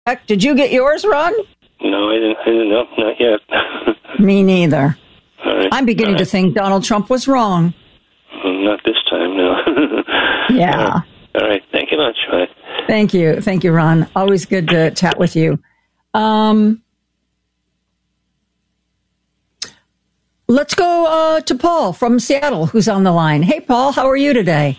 Did you get yours, Ron? No, I didn't know. Not yet. Me neither. All right. I'm beginning to think Donald Trump was wrong. Not this time, no. Yeah. All right. Thank you much. Bye. Thank you. Thank you, Ron. Always good to chat with you. Let's go to Paul from Seattle, who's on the line. Hey, Paul, how are you today?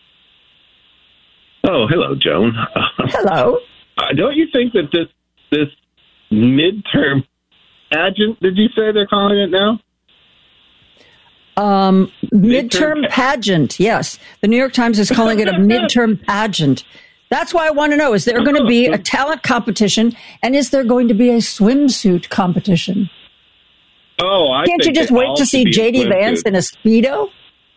Oh, hello, Joan. Hello. Don't you think that this midterm pageant, did you say they're calling it now? Midterm pageant, yes. The New York Times is calling it a midterm pageant. That's why I want to know, is there going to be a talent competition, and is there going to be a swimsuit competition? Oh, Can't you just wait to see J.D. Vance in a Speedo?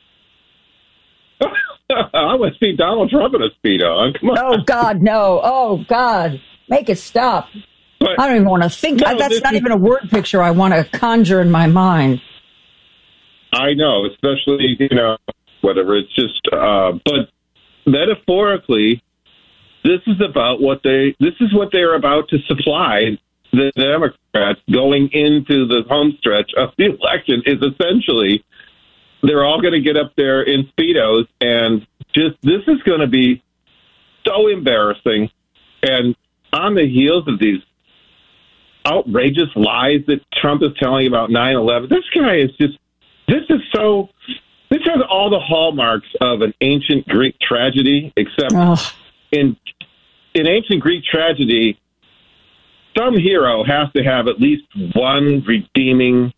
I want to see Donald Trump in a Speedo. Come on. Oh, God, no. Oh, God. Make it stop. But, I don't even want to think. No, that's not even a word picture I want to conjure in my mind. I know, especially, whatever. It's just, but metaphorically, this is what they're about to supply the Democrats going into the home stretch of the election is essentially they're all going to get up there in Speedos, and this is going to be so embarrassing. And on the heels of these outrageous lies that Trump is telling about 9/11, this has all the hallmarks of an ancient Greek tragedy, except in ancient Greek tragedy, some hero has to have at least one redeeming,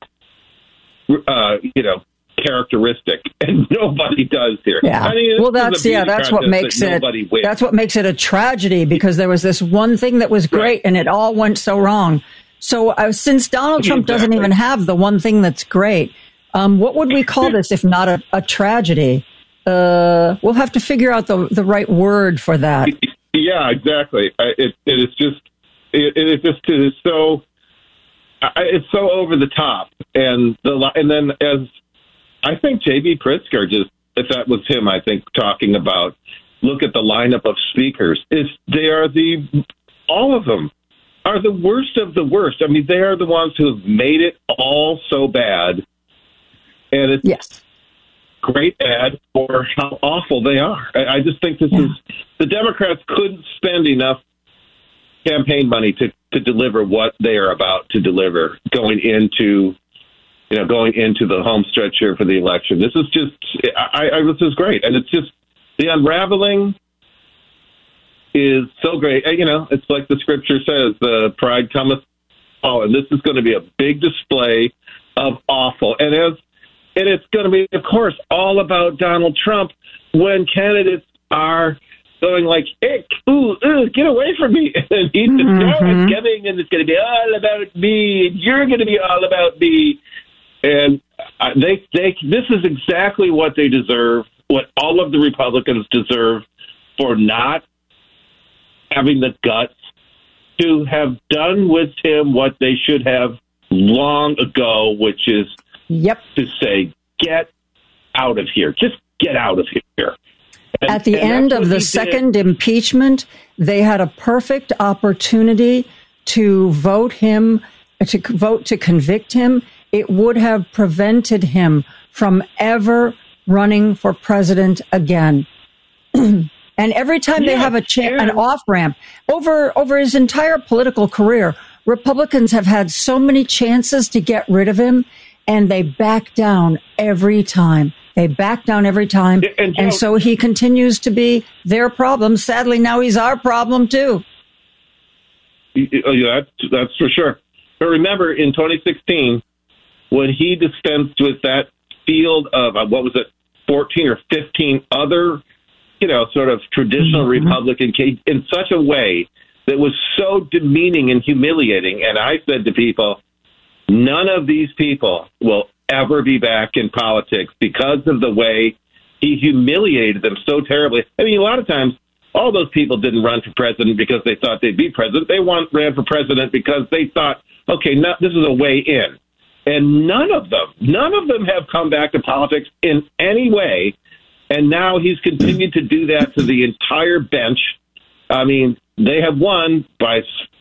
characteristic, and nobody does here. Yeah. I mean, that's what makes it a tragedy, because there was this one thing that was great, and it all went so wrong. So since Donald Trump doesn't even have the one thing that's great, what would we call this if not a tragedy? We'll have to figure out the right word for that. Yeah, exactly. It's so over the top, and then as I think J.B. Pritzker if that was him, I think talking about look at the lineup of speakers. All of them are the worst of the worst. I mean, they are the ones who have made it all so bad, and it's great ad for how awful they are. I just think the Democrats couldn't spend enough campaign money to deliver what they are about to deliver going into the home stretch here for the election. This is just, this is great. And it's just, the unraveling is so great. It's like the scripture says, the pride cometh. Oh, and this is going to be a big display of awful. And it's going to be, of course, all about Donald Trump when candidates are going like, hey, get away from me. And he's just, no, it's coming, and it's going to be all about me, and you're going to be all about me. And this is exactly what they deserve, what all of the Republicans deserve for not having the guts to have done with him what they should have long ago, which is to say, get out of here. Just get out of here. At the end of the second impeachment, they had a perfect opportunity to vote to convict him. It would have prevented him from ever running for president again. And every time they have an off-ramp, over his entire political career, Republicans have had so many chances to get rid of him, and they back down every time. And so he continues to be their problem. Sadly, now he's our problem, too. Yeah, that's for sure. But remember, in 2016, when he dispensed with that field of, 14 or 15 other, sort of traditional Republican cases in such a way that was so demeaning and humiliating. And I said to people, none of these people will ever be back in politics because of the way he humiliated them so terribly. I mean, a lot of times, all those people didn't run for president because they thought they'd be president. They ran for president because they thought, okay, this is a way in. And none of them have come back to politics in any way. And now he's continued to do that to the entire bench. I mean, they have won by